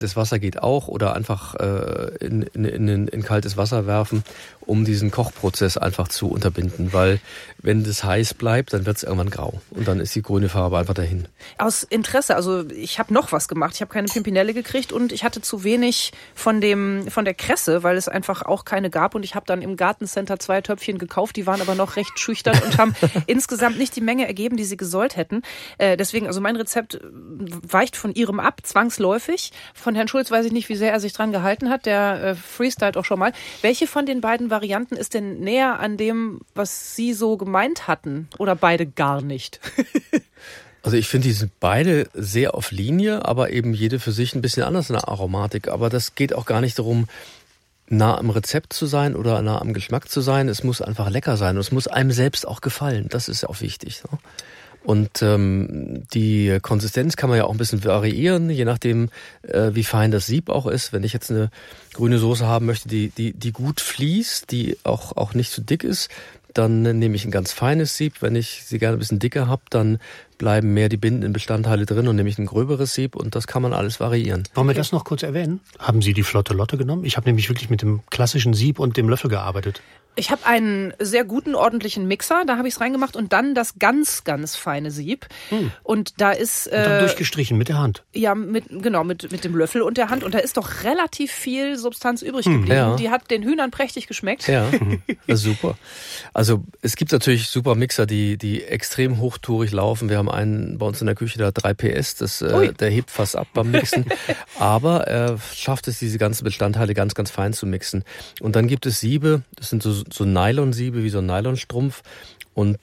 Das Wasser geht auch oder einfach in kaltes Wasser werfen, um diesen Kochprozess einfach zu unterbinden. Weil wenn das heiß bleibt, dann wird es irgendwann grau und dann ist die grüne Farbe einfach dahin. Aus Interesse, also ich habe noch was gemacht. Ich habe keine Pimpinelle gekriegt und ich hatte zu wenig von der Kresse, weil es einfach auch keine gab. Und ich habe dann im Gartencenter 2 Töpfchen gekauft, die waren aber noch recht schüchtern und haben insgesamt nicht die Menge ergeben, die sie gesollt hätten. Deswegen, also mein Rezept weicht von Ihrem ab, zwangsläufig. Von Herrn Schulz weiß ich nicht, wie sehr er sich dran gehalten hat. Der freestylt auch schon mal. Welche von den beiden Varianten ist denn näher an dem, was Sie so gemeint hatten? Oder beide gar nicht? Also ich finde, die sind beide sehr auf Linie, aber eben jede für sich ein bisschen anders in der Aromatik. Aber das geht auch gar nicht darum, nah am Rezept zu sein oder nah am Geschmack zu sein. Es muss einfach lecker sein und es muss einem selbst auch gefallen. Das ist ja auch wichtig. Ne? Und die Konsistenz kann man ja auch ein bisschen variieren, je nachdem, wie fein das Sieb auch ist. Wenn ich jetzt eine grüne Soße haben möchte, die gut fließt, die auch nicht zu dick ist, dann nehme ich ein ganz feines Sieb. Wenn ich sie gerne ein bisschen dicker habe, dann bleiben mehr die bindenden Bestandteile drin und nehme ich ein gröberes Sieb und das kann man alles variieren. Wollen wir das noch kurz erwähnen? Haben Sie die Flotte Lotte genommen? Ich habe nämlich wirklich mit dem klassischen Sieb und dem Löffel gearbeitet. Ich habe einen sehr guten, ordentlichen Mixer, da habe ich es reingemacht und dann das ganz, ganz feine Sieb. Und da ist... und dann durchgestrichen mit der Hand. Ja, mit dem Löffel und der Hand. Und da ist doch relativ viel Substanz übrig geblieben. Ja. Die hat den Hühnern prächtig geschmeckt. Ja, das ist super. Also es gibt natürlich super Mixer, die extrem hochtourig laufen. Wir haben einen bei uns in der Küche, der hat 3 PS, der hebt fast ab beim Mixen. Aber er schafft es, diese ganzen Bestandteile ganz, ganz fein zu mixen. Und dann gibt es Siebe, das sind so Nylonsiebe wie so ein Nylonstrumpf. Und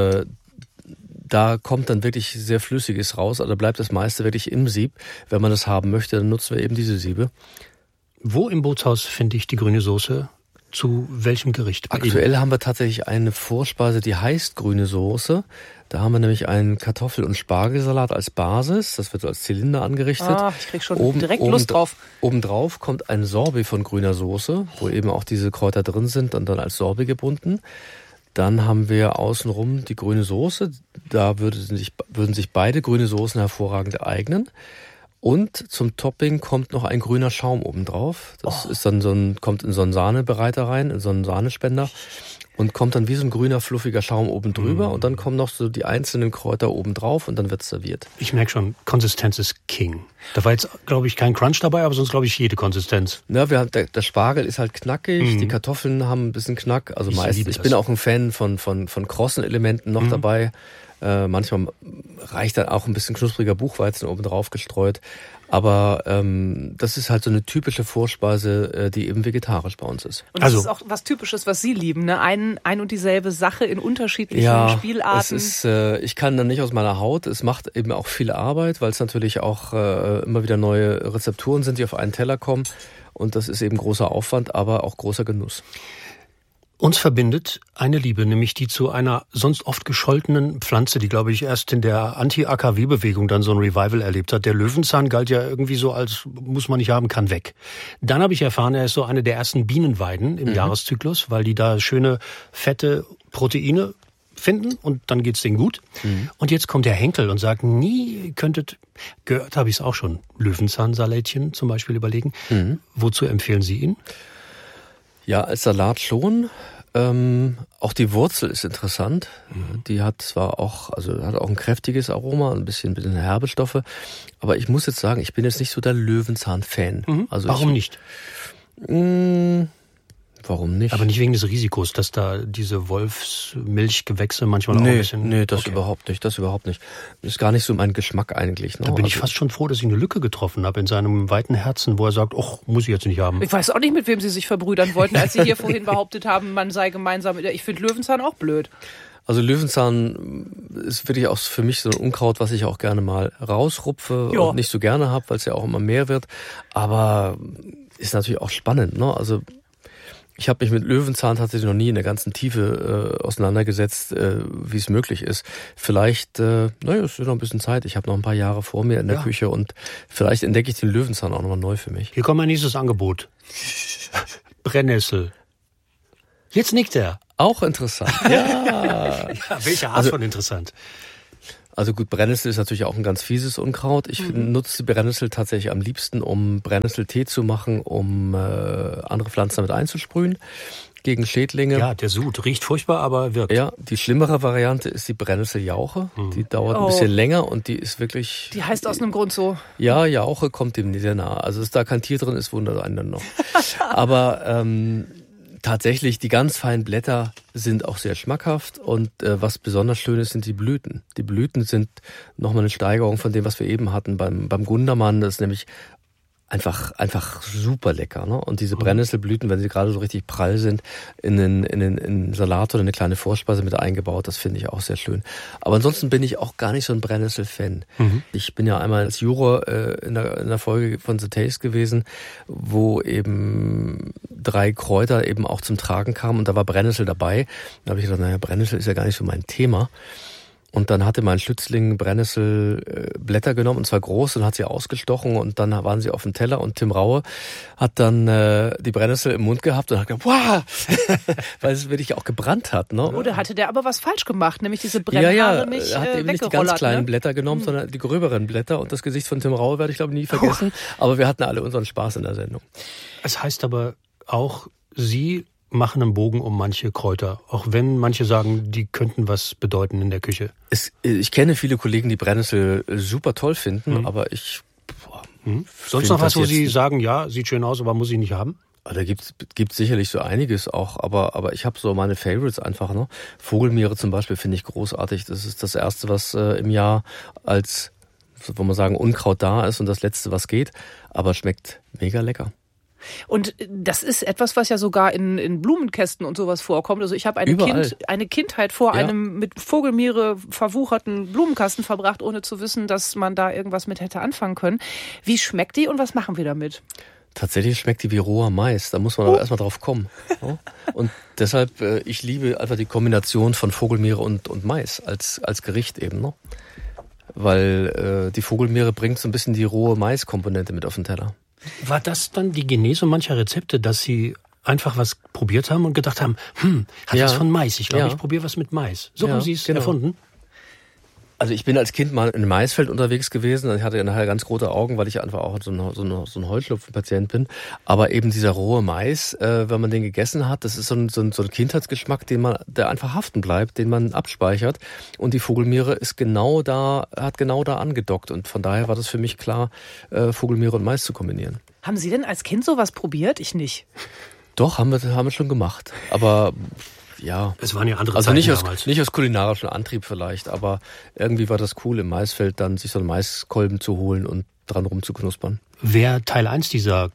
da kommt dann wirklich sehr Flüssiges raus. Also bleibt das meiste wirklich im Sieb. Wenn man das haben möchte, dann nutzen wir eben diese Siebe. Wo im Bootshaus finde ich die grüne Soße? Zu welchem Gericht? Aktuell haben wir tatsächlich eine Vorspeise, die heißt grüne Soße. Da haben wir nämlich einen Kartoffel- und Spargelsalat als Basis. Das wird so als Zylinder angerichtet. Ich krieg schon direkt Lust drauf. Obendrauf kommt ein Sorbet von grüner Soße, wo eben auch diese Kräuter drin sind und dann als Sorbet gebunden. Dann haben wir außenrum die grüne Soße. Da würden sich beide grüne Soßen hervorragend eignen. Und zum Topping kommt noch ein grüner Schaum obendrauf. Das ist dann kommt in so einen Sahnebereiter rein, in so einen Sahnespender und kommt dann wie so ein grüner, fluffiger Schaum oben drüber und dann kommen noch so die einzelnen Kräuter oben drauf und dann wird's serviert. Ich merke schon, Konsistenz ist King. Da war jetzt, glaube ich, kein Crunch dabei, aber sonst, glaube ich, jede Konsistenz. Ja, der Spargel ist halt knackig, die Kartoffeln haben ein bisschen Knack. Also ich bin auch ein Fan von krossen Elementen noch dabei. Manchmal reicht dann auch ein bisschen knuspriger Buchweizen oben drauf gestreut. Aber das ist halt so eine typische Vorspeise, die eben vegetarisch bei uns ist. Und das ist auch was Typisches, was Sie lieben, ne? Ein und dieselbe Sache in unterschiedlichen Spielarten. Ich kann dann nicht aus meiner Haut. Es macht eben auch viel Arbeit, weil es natürlich auch immer wieder neue Rezepturen sind, die auf einen Teller kommen. Und das ist eben großer Aufwand, aber auch großer Genuss. Uns verbindet eine Liebe, nämlich die zu einer sonst oft gescholtenen Pflanze, die, glaube ich, erst in der Anti-AKW-Bewegung dann so ein Revival erlebt hat. Der Löwenzahn galt ja irgendwie so als, muss man nicht haben, kann weg. Dann habe ich erfahren, er ist so eine der ersten Bienenweiden im Jahreszyklus, weil die da schöne, fette Proteine finden und dann geht's denen gut. Und jetzt kommt der Henkel und sagt, gehört habe ich es auch schon, Löwenzahnsalätchen zum Beispiel überlegen. Wozu empfehlen Sie ihn? Ja, als Salat schon. Auch die Wurzel ist interessant. Die hat zwar auch, hat auch ein kräftiges Aroma, ein bisschen herbe Stoffe. Aber ich muss jetzt sagen, ich bin jetzt nicht so der Löwenzahn-Fan. Also warum nicht? Warum nicht? Aber nicht wegen des Risikos, dass da diese Wolfsmilchgewächse manchmal auch ein bisschen... Nee, das überhaupt nicht. Das ist gar nicht so mein Geschmack eigentlich. Ne? Da bin ich fast schon froh, dass ich eine Lücke getroffen habe in seinem weiten Herzen, wo er sagt, muss ich jetzt nicht haben. Ich weiß auch nicht, mit wem Sie sich verbrüdern wollten, als Sie hier vorhin behauptet haben, man sei gemeinsam... Ich finde Löwenzahn auch blöd. Also Löwenzahn ist wirklich auch für mich so ein Unkraut, was ich auch gerne mal rausrupfe und nicht so gerne habe, weil es ja auch immer mehr wird. Aber ist natürlich auch spannend, ne? Also ich habe mich mit Löwenzahn tatsächlich noch nie in der ganzen Tiefe auseinandergesetzt, wie es möglich ist. Vielleicht, es ist noch ein bisschen Zeit. Ich habe noch ein paar Jahre vor mir in der Küche und vielleicht entdecke ich den Löwenzahn auch nochmal neu für mich. Hier kommt mein nächstes Angebot. Brennnessel. Jetzt nickt er. Auch interessant. Ja. Welche Art von interessant? Also gut, Brennnessel ist natürlich auch ein ganz fieses Unkraut. Ich nutze die Brennnessel tatsächlich am liebsten, um Brennnesseltee zu machen, um andere Pflanzen damit einzusprühen gegen Schädlinge. Ja, der Sud riecht furchtbar, aber wirkt. Ja, die schlimmere Variante ist die Brennnesseljauche. Die dauert ein bisschen länger und die ist wirklich... Die heißt aus einem Grund so. Ja, Jauche kommt dem sehr nahe. Also, dass da kein Tier drin ist, wundert einen dann noch. Aber tatsächlich, die ganz feinen Blätter sind auch sehr schmackhaft und was besonders schön ist, sind die Blüten. Die Blüten sind nochmal eine Steigerung von dem, was wir eben hatten beim Gundermann. Das ist nämlich einfach super lecker, ne? Und diese Brennnesselblüten, wenn sie gerade so richtig prall sind, in einen Salat oder eine kleine Vorspeise mit eingebaut, das finde ich auch sehr schön. Aber ansonsten bin ich auch gar nicht so ein Brennnessel-Fan. Ich bin ja einmal als Juror in der Folge von The Taste gewesen, wo eben 3 Kräuter eben auch zum Tragen kamen und da war Brennnessel dabei. Da habe ich gedacht, naja, Brennnessel ist ja gar nicht so mein Thema. Und dann hatte mein Schützling Brennnesselblätter genommen, und zwar groß, und hat sie ausgestochen, und dann waren sie auf dem Teller, und Tim Raue hat dann die Brennnessel im Mund gehabt und hat gesagt, wow, weil es wirklich auch gebrannt hat. Ne? Oder hatte der aber was falsch gemacht, nämlich diese Brennhaare nicht er hat eben nicht die ganz kleinen Blätter genommen, sondern die gröberen Blätter, und das Gesicht von Tim Raue werde ich, glaube ich, nie vergessen. Aber wir hatten alle unseren Spaß in der Sendung. Es heißt aber auch, Sie machen einen Bogen um manche Kräuter, auch wenn manche sagen, die könnten was bedeuten in der Küche. Ich kenne viele Kollegen, die Brennnessel super toll finden, aber ich... Sonst noch was, wo Sie sagen, ja, sieht schön aus, aber muss ich nicht haben? Da gibt's sicherlich so einiges auch, aber ich habe so meine Favorites einfach, ne? Vogelmiere zum Beispiel finde ich großartig. Das ist das Erste, was im Jahr als, wollen wir sagen, Unkraut da ist, und das Letzte, was geht, aber schmeckt mega lecker. Und das ist etwas, was ja sogar in Blumenkästen und sowas vorkommt. Also ich habe eine Kindheit vor einem mit Vogelmiere verwucherten Blumenkasten verbracht, ohne zu wissen, dass man da irgendwas mit hätte anfangen können. Wie schmeckt die und was machen wir damit? Tatsächlich schmeckt die wie roher Mais. Da muss man aber erstmal drauf kommen. Ja? Und deshalb, ich liebe einfach die Kombination von Vogelmiere und Mais als Gericht eben. Ne? Weil die Vogelmiere bringt so ein bisschen die rohe Maiskomponente mit auf den Teller. War das dann die Genese mancher Rezepte, dass Sie einfach was probiert haben und gedacht haben, hat das von Mais? Ich glaube, ich probiere was mit Mais. So haben Sie es erfunden? Also ich bin als Kind mal in einem Maisfeld unterwegs gewesen. Ich hatte nachher ganz große Augen, weil ich einfach auch so ein Heuschnupfenpatient bin. Aber eben dieser rohe Mais, wenn man den gegessen hat, das ist so ein Kindheitsgeschmack, der einfach haften bleibt, den man abspeichert. Und die Vogelmiere ist hat genau da angedockt. Und von daher war das für mich klar, Vogelmiere und Mais zu kombinieren. Haben Sie denn als Kind sowas probiert? Ich nicht. Doch, haben wir schon gemacht. Aber ja. Es waren ja andere Zeiten damals. Nicht aus kulinarischem Antrieb vielleicht, aber irgendwie war das cool, im Maisfeld dann sich so einen Maiskolben zu holen und dran rumzuknuspern. Wer Teil 1 dieser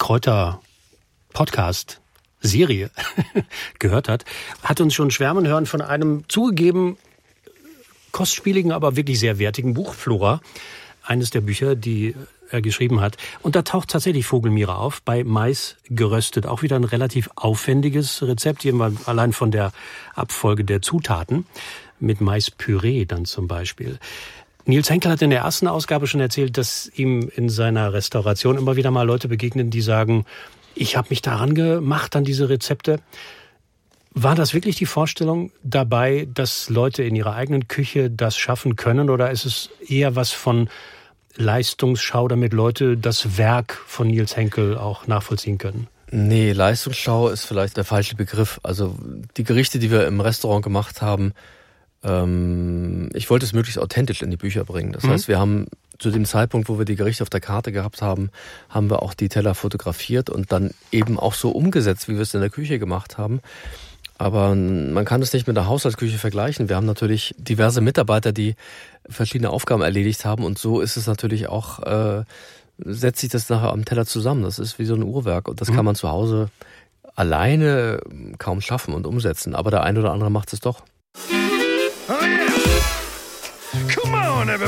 Kräuter-Podcast-Serie gehört hat uns schon schwärmen hören von einem zugegeben kostspieligen, aber wirklich sehr wertigen Buch, Flora. Eines der Bücher, die er geschrieben hat. Und da taucht tatsächlich Vogelmiere auf, bei Mais geröstet. Auch wieder ein relativ aufwendiges Rezept, allein von der Abfolge der Zutaten. Mit Maispüree dann zum Beispiel. Niels Henkel hat in der ersten Ausgabe schon erzählt, dass ihm in seiner Restauration immer wieder mal Leute begegnen, die sagen, ich habe mich daran gemacht, an diese Rezepte. War das wirklich die Vorstellung dabei, dass Leute in ihrer eigenen Küche das schaffen können? Oder ist es eher was von Leistungsschau, damit Leute das Werk von Niels Henkel auch nachvollziehen können? Nee, Leistungsschau ist vielleicht der falsche Begriff. Also die Gerichte, die wir im Restaurant gemacht haben, ich wollte es möglichst authentisch in die Bücher bringen. Das heißt, wir haben zu dem Zeitpunkt, wo wir die Gerichte auf der Karte gehabt haben, haben wir auch die Teller fotografiert und dann eben auch so umgesetzt, wie wir es in der Küche gemacht haben. Aber man kann es nicht mit der Haushaltsküche vergleichen. Wir haben natürlich diverse Mitarbeiter, die verschiedene Aufgaben erledigt haben, und so ist es natürlich auch, setzt sich das nachher am Teller zusammen. Das ist wie so ein Uhrwerk, und das kann man zu Hause alleine kaum schaffen und umsetzen. Aber der eine oder andere macht es doch. Oh yeah. Come on, everybody.